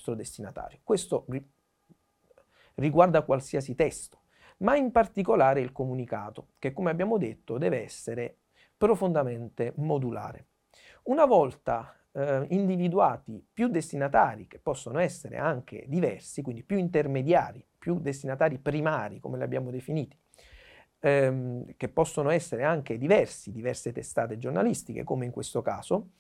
nostro destinatario. Questo riguarda qualsiasi testo, ma in particolare il comunicato, che come abbiamo detto deve essere profondamente modulare. Una volta individuati più destinatari, che possono essere anche diversi, quindi più intermediari, più destinatari primari, come li abbiamo definiti, che possono essere anche diverse testate giornalistiche, come in questo caso,